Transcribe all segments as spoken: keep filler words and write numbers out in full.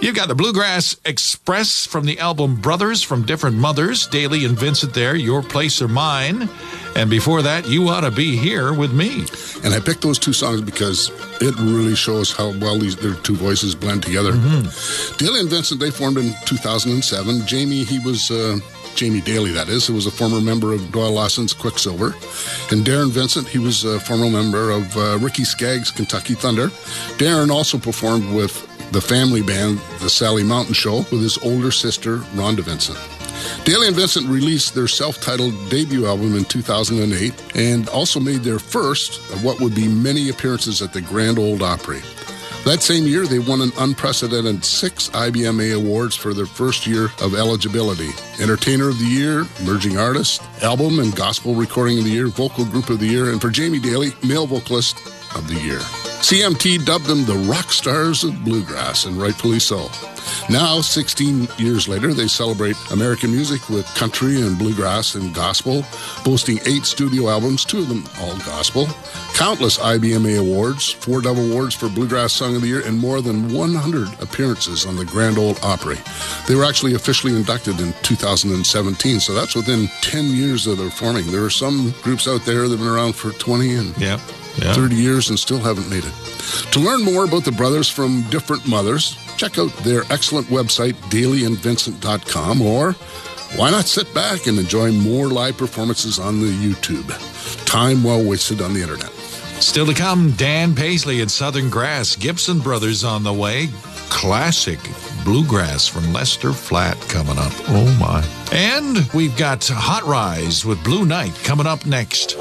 You've got the Bluegrass Express from the album Brothers from Different Mothers. Daly and Vincent there, Your Place or Mine. And before that, You Ought to Be Here with Me. And I picked those two songs because it really shows how well these their two voices blend together. Mm-hmm. Daly and Vincent, they formed in two thousand seven. Jamie, he was... Uh, Jamie Daly, that is, who was a former member of Doyle Lawson's Quicksilver. And Darren Vincent, he was a former member of uh, Ricky Skaggs' Kentucky Thunder. Darren also performed with the family band, the Sally Mountain Show, with his older sister, Rhonda Vincent. Daly and Vincent released their self-titled debut album in two thousand eight and also made their first of what would be many appearances at the Grand Ole Opry. That same year, they won an unprecedented six I B M A awards for their first year of eligibility. Entertainer of the Year, Emerging Artist, Album and Gospel Recording of the Year, Vocal Group of the Year, and for Jamie Daly, Male Vocalist of the Year. C M T dubbed them the rock stars of bluegrass, and rightfully so. Now, sixteen years later, they celebrate American music with country and bluegrass and gospel, boasting eight studio albums, two of them all gospel, countless I B M A awards, four Dove Awards for Bluegrass Song of the Year, and more than one hundred appearances on the Grand Ole Opry. They were actually officially inducted in two thousand seventeen, so that's within ten years of their forming. There are some groups out there that have been around for twenty and yeah, yeah. thirty years and still haven't made it. To learn more about the brothers from different mothers, check out their excellent website, daly and vincent dot com, or why not sit back and enjoy more live performances on the YouTube? Time well wasted on the internet. Still to come, Dan Paisley and Southern Grass, Gibson Brothers on the way, classic bluegrass from Lester Flatt coming up. Oh, my. And we've got Hot Rise with Blue Night coming up next.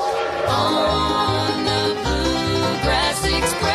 On the Bluegrass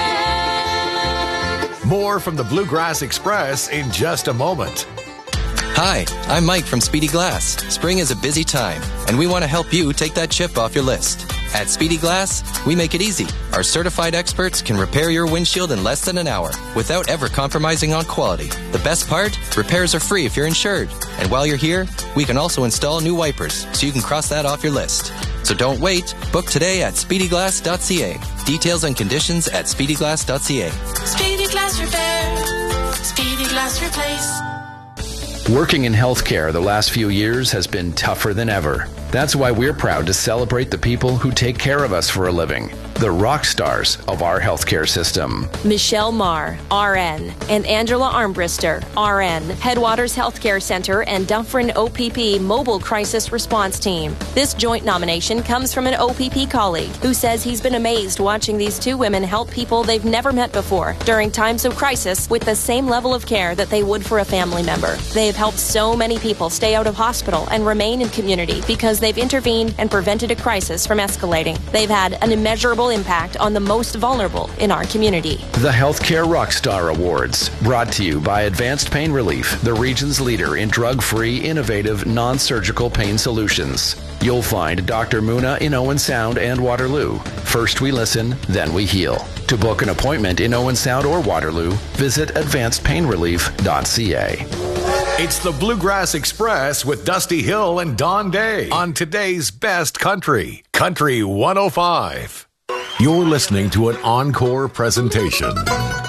Express. More from the Bluegrass Express in just a moment. Hi, I'm Mike from Speedy Glass. Spring is a busy time, and we want to help you take that chip off your list. At Speedy Glass, we make it easy. Our certified experts can repair your windshield in less than an hour without ever compromising on quality. The best part? Repairs are free if you're insured. And while you're here, we can also install new wipers so you can cross that off your list. So don't wait. Book today at speedy glass dot c a. Details and conditions at speedy glass dot c a. Speedy Glass Repair. Speedy Glass Replace. Working in healthcare the last few years has been tougher than ever. That's why we're proud to celebrate the people who take care of us for a living, the rock stars of our healthcare system. Michelle Marr, R N, and Angela Armbrister, R N, Headwaters Healthcare Center and Dufferin O P P Mobile Crisis Response Team. This joint nomination comes from an O P P colleague who says he's been amazed watching these two women help people they've never met before during times of crisis with the same level of care that they would for a family member. They've helped so many people stay out of hospital and remain in community because they've intervened and prevented a crisis from escalating. They've had an immeasurable impact on the most vulnerable in our community. The Healthcare Rockstar Awards, brought to you by Advanced Pain Relief, the region's leader in drug-free, innovative, non-surgical pain solutions. You'll find Doctor Muna in Owen Sound and Waterloo. First we listen, then we heal. To book an appointment in Owen Sound or Waterloo, visit advanced pain relief dot c a. It's the Bluegrass Express with Dusty Hill and Don Day on today's best country, Country one oh five. You're listening to an encore presentation